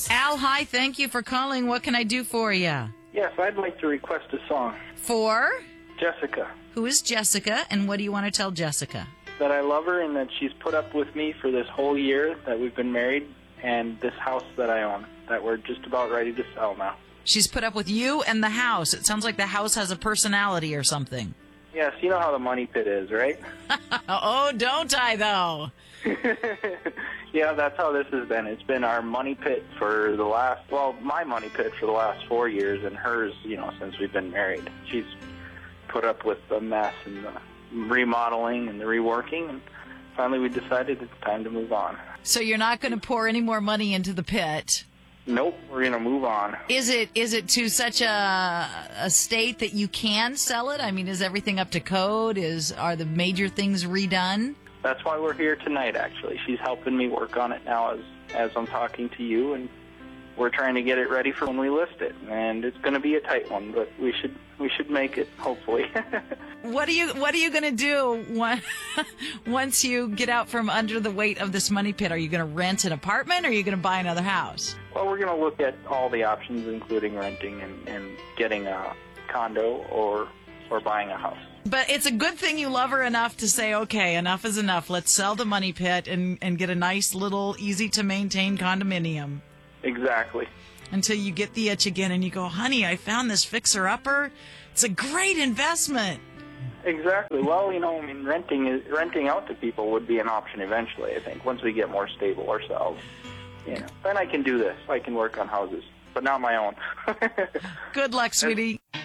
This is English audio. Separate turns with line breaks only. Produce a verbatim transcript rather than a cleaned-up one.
Sports.
Al, hi. Thank you for calling. What can I do for you?
Yes, I'd like to request a song.
For?
Jessica.
Who is Jessica, and what do you want to tell Jessica?
That I love her and that she's put up with me for this whole year that we've been married and this house that I own that we're just about ready to sell now.
She's put up with you and the house. It sounds like the house has a personality or something.
Yes, you know how the money pit is, right?
Oh, don't I, though?
Yeah, that's how this has been. It's been our money pit for the last, well, my money pit for the last four years and hers, you know, since we've been married. She's put up with the mess and the remodeling and the reworking, and finally we decided it's time to move on.
So you're not going to pour any more money into the pit?
Nope, we're going to move on.
Is it is it to such a a state that you can sell it? I mean, is everything up to code? Is are the major things redone?
That's why we're here tonight, actually. She's helping me work on it now as as I'm talking to you, and we're trying to get it ready for when we list it. And it's going to be a tight one, but we should we should make it, hopefully.
What are you What are you going to do when, once you get out from under the weight of this money pit? Are you going to rent an apartment, or are you going to buy another house?
Well, we're going to look at all the options, including renting and, and getting a condo or or buying a house.
But it's a good thing you love her enough to say, okay, enough is enough. Let's sell the money pit and, and get a nice little easy-to-maintain condominium.
Exactly.
Until you get the itch again and you go, honey, I found this fixer-upper. It's a great investment.
Exactly. Well, you know, I mean, renting is, renting out to people would be an option eventually, I think, once we get more stable ourselves. You know, then I can do this. I can work on houses, but not my own.
Good luck, sweetie.